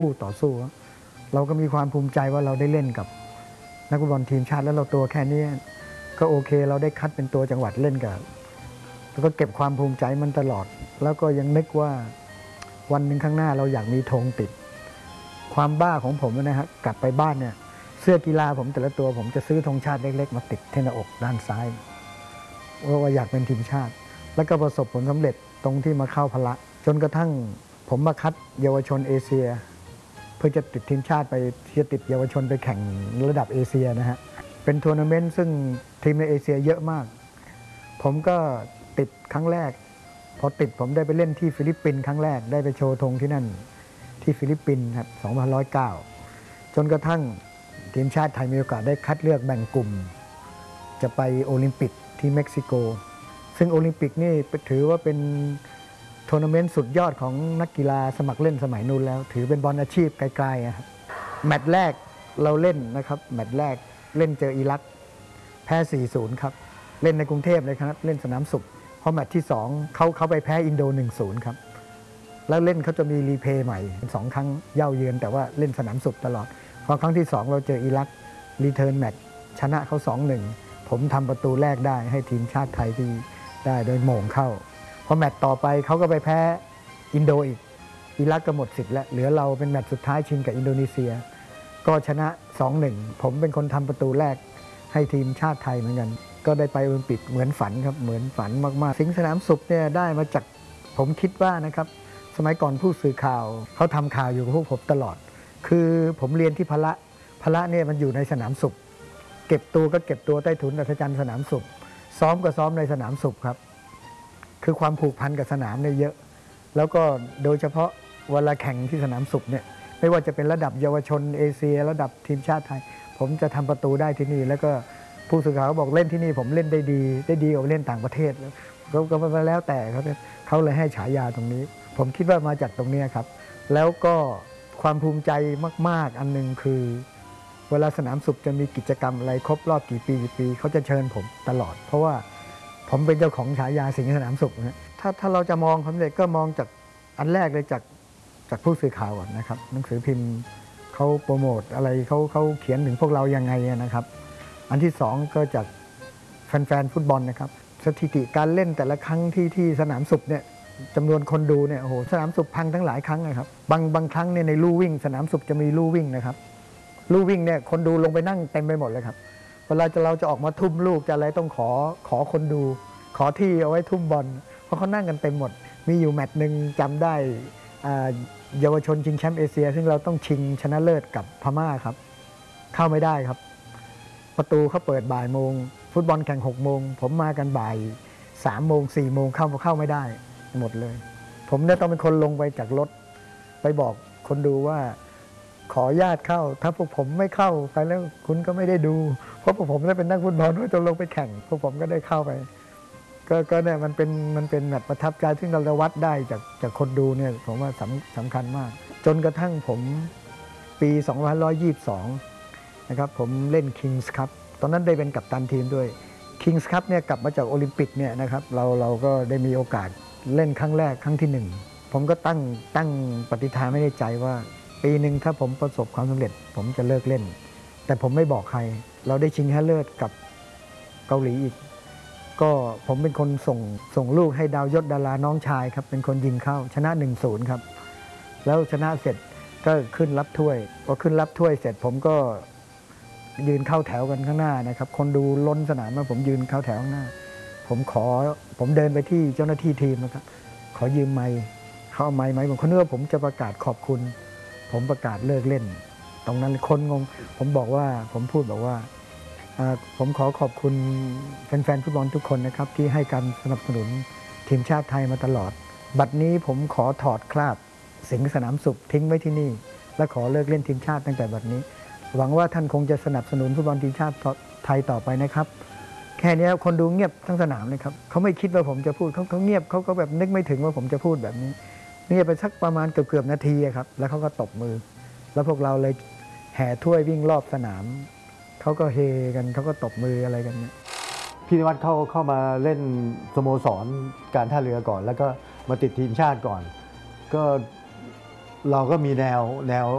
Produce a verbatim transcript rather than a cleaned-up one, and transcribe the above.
คู่ต่อสู้เราก็มีความภูมิใจว่าเราได้เล่นกับนักฟุตบอลทีมชาติแล้วเราตัวแค่นี้ก็โอเคเราได้คัดเป็นตัวจังหวัดเล่นกับแล้วก็เก็บความภูมิใจมันตลอดแล้วก็ยังนึกว่าวันหนึ่งข้างหน้าเราอยากมีธงติดความบ้าของผมนะฮะกลับไปบ้านเนี่ยเสื้อกีฬาผมแต่ละตัวผมจะซื้อธงชาติเล็กๆมาติดที่หน้าอกด้านซ้ายว่าอยากเป็นทีมชาติแล้วก็ประสบผลสำเร็จตรงที่มาเข้าพละจนกระทั่งผมมาคัดเยาวชนเอเชียเพื่อจะติดทีมชาติไปที่จะติดเยาวชนไปแข่งระดับเอเชียนะฮะเป็นทัวร์นาเมนต์ซึ่งทีมในเอเชียเยอะมากผมก็ติดครั้งแรกพอติดผมได้ไปเล่นที่ฟิลิปปินส์ครั้งแรกได้ไปโชว์ธงที่นั่นที่ฟิลิปปินส์ครับสองพันห้าร้อยเก้าจนกระทั่งทีมชาติไทยมีโอกาสได้คัดเลือกแบ่งกลุ่มจะไปโอลิมปิกที่เม็กซิโกซึ่งโอลิมปิกนี่ถือว่าเป็นทัวร์นาเมนต์สุดยอดของนักกีฬาสมัครเล่นสมัยนู้นแล้วถือเป็นบอลอาชีพไกลๆครับแมตช์แรกเราเล่นนะครับแมตช์แรกเล่นเจออิรักแพ้ สี่ศูนย์ ครับเล่นในกรุงเทพเลยครับเล่นสนามสุขพอแมตช์ที่สองเขาเขาไปแพ้อินโด หนึ่งศูนย์ ครับแล้วเล่นเขาจะมีรีเพย์ใหม่สองครั้งเย่าเยือนแต่ว่าเล่นสนามสุขตลอดพอครั้งที่สองเราเจออิรักรีเทิร์นแมตช์ชนะเขา สองหนึ่ง ผมทำประตูแรกได้ให้ทีมชาติไทยที่ได้โดยโหม่งเข้าพอแมตช์ต่อไปเขาก็ไปแพ้อินโดอีกอิรักก็หมดสิทธิ์แล้วเหลือเราเป็นแมตช์สุดท้ายชิงกับอินโดนีเซียก็ชนะ สองหนึ่ง ผมเป็นคนทำประตูแรกให้ทีมชาติไทยเหมือนกันก็ได้ไปโอลิมปิกเหมือนฝันครับเหมือนฝันมากๆสิงห์สนามสุขเนี่ยได้มาจากผมคิดว่านะครับสมัยก่อนผู้สื่อข่าวเขาทำข่าวอยู่กับพวกผมตลอดคือผมเรียนที่พละพละเนี่ยมันอยู่ในสนามสุขเก็บตัวก็เก็บตัวใต้ถุนอัศจรรย์สนามสุขซ้อมก็ซ้อมในสนามสุขครับคือความผูกพันกับสนามเนี่ยเยอะแล้วก็โดยเฉพาะเวลาแข่งที่สนามสุขเนี่ยไม่ว่าจะเป็นระดับเยาวชนเอเชียระดับทีมชาติไทยผมจะทำประตูได้ที่นี่แล้วก็ผู้สื่อข่าวบอกเล่นที่นี่ผมเล่นได้ดีได้ดีกว่าเล่นต่างประเทศแล้วก็มาแล้วแต่เขาเขาเลยให้ฉายาตรงนี้ผมคิดว่ามาจากตรงนี้ครับแล้วก็ความภูมิใจมากๆอันหนึ่งคือเวลาสนามสุขจะมีกิจกรรมอะไรครบรอบกี่ปีกี่ปีเขาจะเชิญผมตลอดเพราะว่าผมเป็นเจ้าของฉายาสิงห์สนามสุขนะถ้าถ้าเราจะมองความสำเร็จก็มองจากอันแรกเลยจากจากผู้สื่อข่าวก่อนนะครับหนังสือพิมพ์เขาโปรโมทอะไรเขาเขาเขียนถึงพวกเรายังไงนะครับอันที่สองก็จากแฟนๆฟุตบอลนะครับสถิติการเล่นแต่ละครั้งที่ที่สนามสุขเนี่ยจำนวนคนดูเนี่ยโอ้โหสนามสุขพังทั้งหลายครั้งนะครับบางบางครั้งเนี่ยในลู่วิ่งสนามสุขจะมีลู่วิ่งนะครับลู่วิ่งเนี่ยคนดูลงไปนั่งเต็มไปหมดเลยครับเวลาจะเราจะออกมาทุ่มลูกจะอะไรต้องขอขอคนดูขอที่เอาไว้ทุ่มบอลเพราะเขานั่งกันเต็มหมดมีอยู่แมตช์หนึ่งจำได้เยาวชนชิงแชมป์เอเชียซึ่งเราต้องชิงชนะเลิศกับพม่าครับเข้าไม่ได้ครับประตูเขาเปิดบ่ายโมงฟุตบอลแข่งหกโมงผมมากันบ่ายสามโมงสี่โมงเข้าเข้าไม่ได้หมดเลยผมเนี่ยต้องเป็นคนลงไปจากรถไปบอกคนดูว่าขอญาตเข้าถ้าพวกผมไม่เข้าไปแล้วคุณก็ไม่ได้ดูเพราะพวกผมได้เป็นนักฟุตบอลด้วยจนลงไปแข่งพวกผมก็ได้เข้าไปก็ก็เนี่ยมันเป็นมันเป็นแบบประทับใจซึ่งเราจะวัดได้จากจากคนดูเนี่ยผมว่าสำสำคัญมากจนกระทั่งผมปีสองพันห้าร้อยยี่สิบสองนะครับผมเล่น Kings Cup ตอนนั้นได้เป็นกัปตันทีมด้วย Kings Cup เนี่ยกลับมาจากโอลิมปิกเนี่ยนะครับเราเราก็ได้มีโอกาสเล่นครั้งแรกครั้งที่หนึ่งผมก็ตั้งตั้งปฏิฐานไม่ในใจว่าปีหนึ่งถ้าผมประสบความสำเร็จผมจะเลิกเล่นแต่ผมไม่บอกใครเราได้ชิงชนะเลิศกับเกาหลีอีกก็ผมเป็นคนส่งส่งลูกให้ดาวยศดาราน้องชายครับเป็นคนยิงเข้าชนะ หนึ่งศูนย์ ครับแล้วชนะเสร็จก็ขึ้นรับถ้วยพอขึ้นรับถ้วยเสร็จผมก็ยืนเข้าแถวกันข้างหน้านะครับคนดูล้นสนามมาผมยืนเข้าแถวข้างหน้าผมขอผมเดินไปที่เจ้าหน้าที่ทีมนะครับขอยืมไมค์เขาเอาไมค์ไหมผมเขาเนื้อผมจะประกาศขอบคุณผมประกาศเลิกเล่นตรงนั้นคนงงผมบอกว่าผมพูดบอกว่าผมขอขอบคุณแฟนๆฟุตบอลทุกคนนะครับที่ให้การสนับสนุนทีมชาติไทยมาตลอดบัดนี้ผมขอถอดคราบสิงห์สนามสุขทิ้งไว้ที่นี่และขอเลิกเล่นทีมชาติตั้งแต่บัดนี้หวังว่าท่านคงจะสนับสนุนฟุตบอลทีมชาติไทยต่อไปนะครับแค่นี้คนดูเงียบทั้งสนามเลยครับเขาไม่คิดว่าผมจะพูดเขาเขาเงียบเขาก็แบบนึกไม่ถึงว่าผมจะพูดแบบนี้เงียบไปสักประมาณเกือบเกือบนาทีครับแล้วเขาก็ตบมือแล้วพวกเราเลยแห่ถ้วยวิ่งรอบสนามเขาก็เฮกันเขาก็ตบมืออะไรกันเนี่ยพี่นิวัฒน์เข้าเข้ามาเล่นสโมสรการท่าเรือก่อนแล้วก็มาติดทีมชาติก่อนก็เราก็มีแนวแนว